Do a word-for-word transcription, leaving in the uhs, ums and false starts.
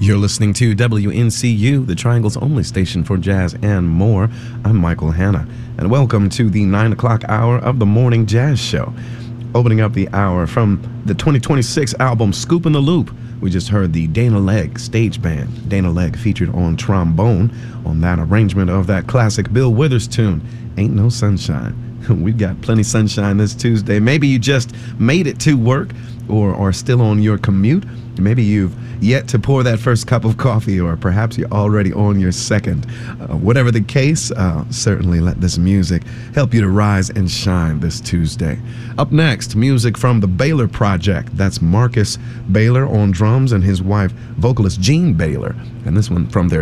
You're listening to W N C U, the Triangle's only station for jazz and more. I'm Michael Hanna, and welcome to the nine o'clock hour of the Morning Jazz Show. Opening up the hour from the twenty twenty-six album Scoopin' the Loop, we just heard the Dana Legg Stage Band. Dana Legg featured on trombone on that arrangement of that classic Bill Withers tune, Ain't No Sunshine. We've got plenty sunshine this Tuesday. Maybe you just made it to work or are still on your commute. Maybe you've yet to pour that first cup of coffee, or perhaps you're already on your second. Uh, whatever the case, uh, certainly let this music help you to rise and shine this Tuesday. Up next, music from the Baylor Project. That's Marcus Baylor on drums and his wife, vocalist Jean Baylor. And this one from their